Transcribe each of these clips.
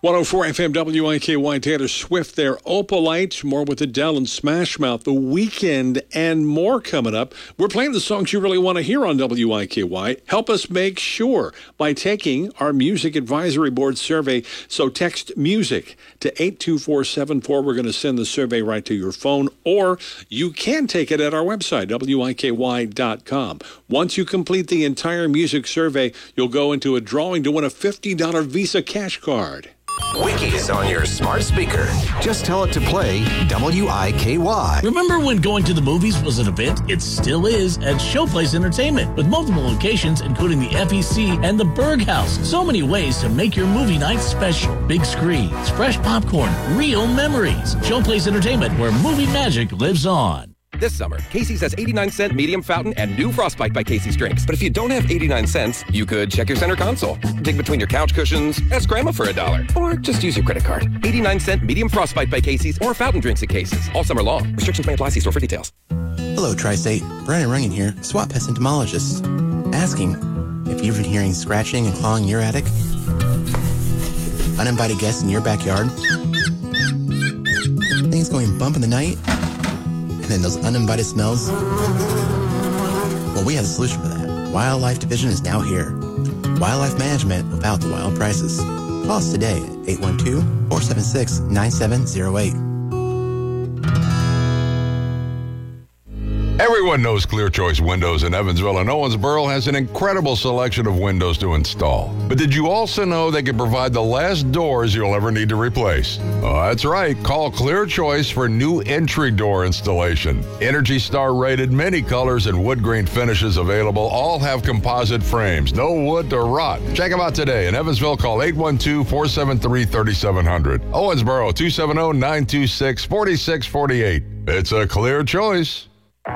104 FM WIKY, Taylor Swift there. Opalite, more with Adele and Smash Mouth. The Weekend and more coming up. We're playing the songs you really want to hear on WIKY. Help us make sure by taking our Music Advisory Board survey. So text MUSIC to 82474. We're going to send the survey right to your phone, or you can take it at our website, WIKY.com. Once you complete the entire music survey, you'll go into a drawing to win a $50 Visa cash card. Wiki is on your smart speaker. Just tell it to play WIKY. Remember when going to the movies was an event? It still is at Showplace Entertainment, with multiple locations, including the FEC and the Berg House. So many ways to make your movie night special. Big screens, fresh popcorn, real memories. Showplace Entertainment, where movie magic lives on. This summer, Casey's has 89-cent medium fountain and new Frostbite by Casey's drinks. But if you don't have 89 cents, you could check your center console, dig between your couch cushions, ask Grandma for $1, or just use your credit card. 89-cent medium Frostbite by Casey's or fountain drinks at Casey's. All summer long. Restrictions may apply. See store for details. Hello, Tri-State. Brandon Runyon here, SWAT Pest Entomologist. Asking if you've been hearing scratching and clawing in your attic, uninvited guests in your backyard, things going bump in the night, and then those uninvited smells. Well, we have a solution for that. Wildlife Division is now here. Wildlife management without the wild prices. Call us today at 812-476-9708. Everyone knows Clear Choice Windows in Evansville and Owensboro has an incredible selection of windows to install. But did you also know they can provide the last doors you'll ever need to replace? Oh, that's right. Call Clear Choice for new entry door installation. Energy Star rated, many colors and wood grain finishes available. All have composite frames. No wood to rot. Check them out today. In Evansville, call 812-473-3700. Owensboro, 270-926-4648. It's a Clear Choice.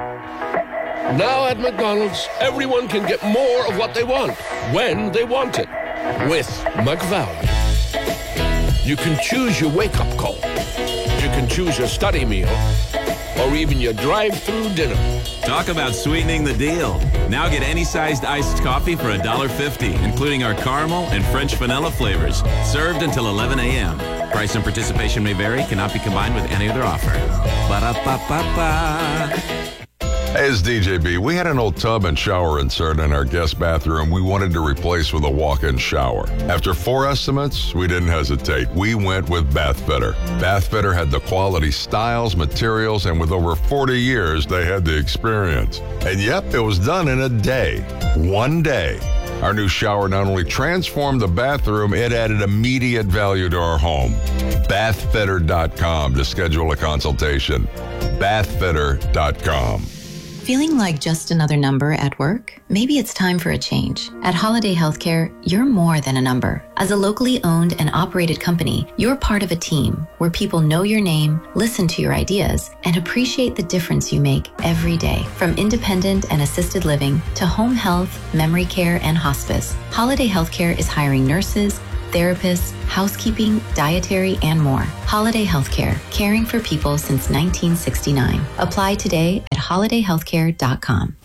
Now at McDonald's, everyone can get more of what they want, when they want it, with McValue. You can choose your wake-up call. You can choose your study meal, or even your drive-through dinner. Talk about sweetening the deal. Now get any sized iced coffee for $1.50, including our caramel and French vanilla flavors, served until 11 a.m. Price and participation may vary, cannot be combined with any other offer. Ba-da-ba-ba-ba. Hey, it's DJB. We had an old tub and shower insert in our guest bathroom we wanted to replace with a walk-in shower. After 4 estimates, we didn't hesitate. We went with Bathfitter. Bathfitter had the quality styles, materials, and with over 40 years, they had the experience. And yep, it was done in a day. One day. Our new shower not only transformed the bathroom, it added immediate value to our home. Bathfitter.com to schedule a consultation. Bathfitter.com. Feeling like just another number at work? Maybe it's time for a change. At Holiday Healthcare, you're more than a number. As a locally owned and operated company, you're part of a team where people know your name, listen to your ideas, and appreciate the difference you make every day. From independent and assisted living to home health, memory care, and hospice, Holiday Healthcare is hiring nurses, therapists, housekeeping, dietary, and more. Holiday Healthcare, caring for people since 1969. Apply today at holidayhealthcare.com.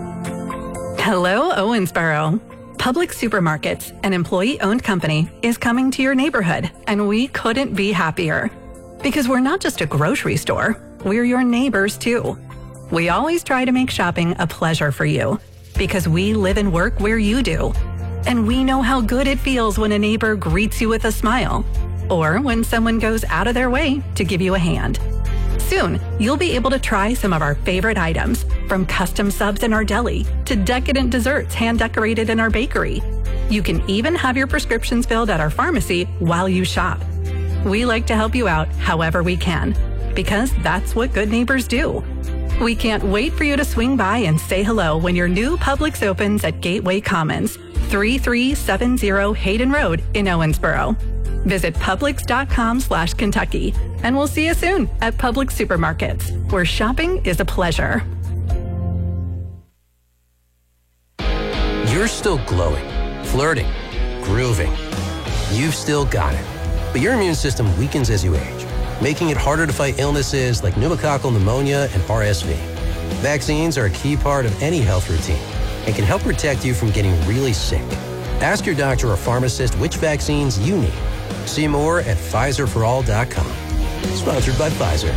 Hello, Owensboro. Publix Supermarkets, an employee-owned company, is coming to your neighborhood, and we couldn't be happier. Because we're not just a grocery store, we're your neighbors too. We always try to make shopping a pleasure for you, because we live and work where you do. And we know how good it feels when a neighbor greets you with a smile, or when someone goes out of their way to give you a hand. Soon, you'll be able to try some of our favorite items, from custom subs in our deli to decadent desserts hand-decorated in our bakery. You can even have your prescriptions filled at our pharmacy while you shop. We like to help you out however we can, because that's what good neighbors do. We can't wait for you to swing by and say hello when your new Publix opens at Gateway Commons, 3370 Hayden Road in Owensboro. Visit Publix.com/Kentucky, and we'll see you soon at Publix Supermarkets, where shopping is a pleasure. You're still glowing, flirting, grooving. You've still got it. But your immune system weakens as you age, making it harder to fight illnesses like pneumococcal pneumonia and RSV. Vaccines are a key part of any health routine and can help protect you from getting really sick. Ask your doctor or pharmacist which vaccines you need. See more at PfizerForAll.com. Sponsored by Pfizer.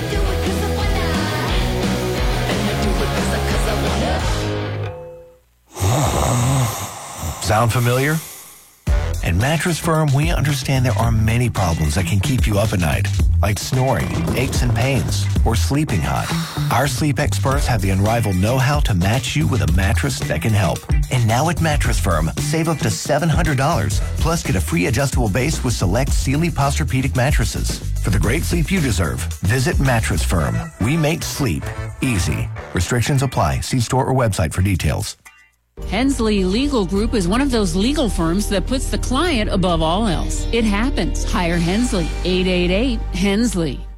Sound familiar? At Mattress Firm, we understand there are many problems that can keep you up at night, like snoring, aches and pains, or sleeping hot. Our sleep experts have the unrivaled know-how to match you with a mattress that can help. And now at Mattress Firm, save up to $700, plus get a free adjustable base with select Sealy Posturepedic mattresses. For the great sleep you deserve, visit Mattress Firm. We make sleep easy. Restrictions apply. See store or website for details. Hensley Legal Group is one of those legal firms that puts the client above all else. It happens. Hire Hensley. 888-HENSLEY.